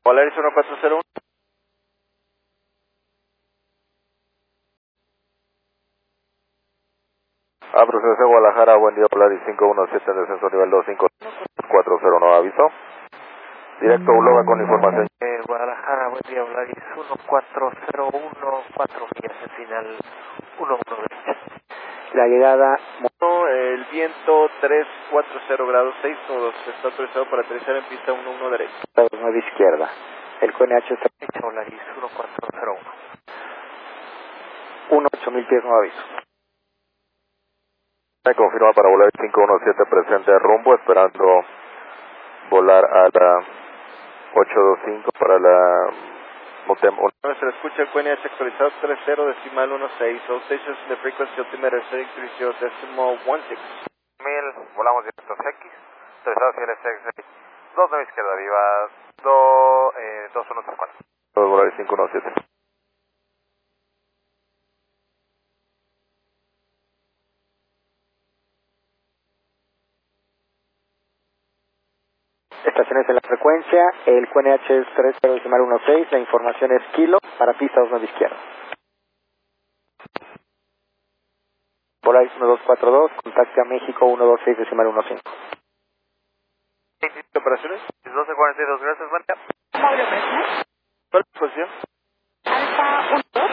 Polaris 1401. Procede de Guadalajara, buen día, Polaris 517 en descenso nivel 25440, no aviso. Directo Uloga con información. Guadalajara, buen día, Polaris 1401, 4 millas en final 11 La llegada, el viento 340 grados 6 nudos, está autorizado para aterrizar en pista 11 derecha. 9 izquierda. El QNH está derecha, Polaris 1401. 8000 pies, no aviso. Me confirma para volar 517 presente rumbo, esperando volar a la 825 para la Motem 1. Se le escucha el QNH actualizado 30 decimal 16. All stations in the frequency altimeter setting 30 decimal 16. 1000, volamos directos X, actualizado CLSX 2 de izquierda, viva 2134. Volar 517. Estaciones en la frecuencia, el QNH es 30.16, la información es kilo, para pista 29 izquierda. Polaris 1242, contacte a México 126.15. ¿Operaciones? 1242, gracias, buen día. Pablo Presnes, ¿Cuál es la posición? Alfa 1.